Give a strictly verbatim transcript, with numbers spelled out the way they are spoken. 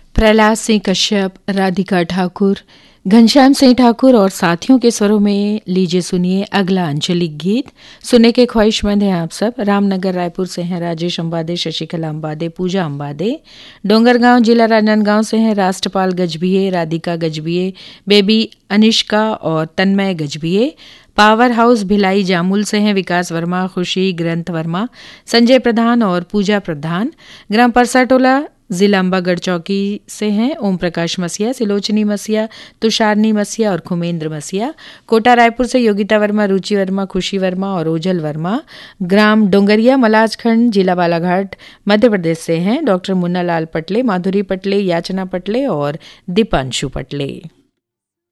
प्रहलाद सिंह कश्यप, राधिका ठाकुर, घनश्याम सिंह ठाकुर और साथियों के स्वरों में लीजिए सुनिए अगला अंजलिक गीत। सुनने के ख्वाहिशमंद हैं आप सब। रामनगर रायपुर से हैं राजेश अंबादे, शशिकला अंबादे, पूजा अंबादे। डोंगरगांव जिला राजनांदगांव से हैं राष्ट्रपाल गजभिये, राधिका गजभिये, बेबी अनिष्का और तन्मय गजभिये। पावर हाउस भिलाई जामुल से हैं विकास वर्मा, खुशी ग्रंथ वर्मा, संजय प्रधान और पूजा प्रधान। ग्राम परसाटोला जिला अम्बागढ़ चौकी से हैं ओम प्रकाश मसिया, सिलोचनी मसिया, तुषारनी मसिया और खुमेंद्र मसिया। कोटा रायपुर से योगिता वर्मा, रुचि वर्मा, खुशी वर्मा और ओझल वर्मा। ग्राम डोंगरिया मलाजखंड जिला बालाघाट मध्य प्रदेश से हैं डॉक्टर मुन्ना लाल पटले, माधुरी पटले, याचना पटले और दीपांशु पटले।